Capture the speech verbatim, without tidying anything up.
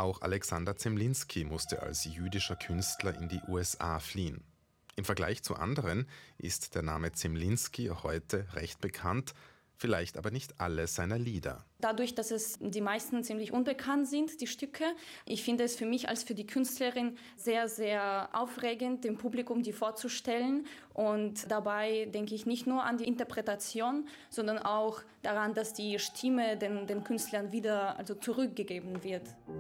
Auch Alexander Zemlinsky musste als jüdischer Künstler in die U S A fliehen. Im Vergleich zu anderen ist der Name Zemlinsky heute recht bekannt, vielleicht aber nicht alle seiner Lieder. Dadurch, dass es die meisten ziemlich unbekannt sind, die Stücke, ich finde es für mich als für die Künstlerin sehr, sehr aufregend, dem Publikum die vorzustellen. Und dabei denke ich nicht nur an die Interpretation, sondern auch daran, dass die Stimme den, den Künstlern wieder also zurückgegeben wird.